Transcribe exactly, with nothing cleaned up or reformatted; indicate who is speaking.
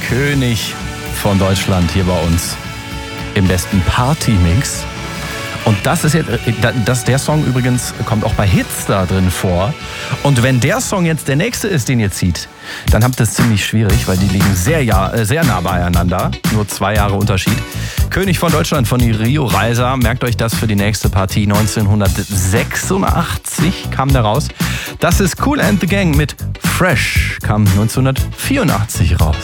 Speaker 1: König von Deutschland hier bei uns im besten Party-Mix. Und das ist jetzt, das, der Song übrigens kommt auch bei Hits da drin vor. Und wenn der Song jetzt der nächste ist, den ihr zieht, dann habt ihr es ziemlich schwierig, weil die liegen sehr, ja, sehr nah beieinander. Nur zwei Jahre Unterschied. König von Deutschland von Rio Reiser. Merkt euch das für die nächste Partie. neunzehnhundertsechsundachtzig kam der raus. Das ist Kool and the Gang mit Fresh. Kam neunzehnhundertvierundachtzig raus.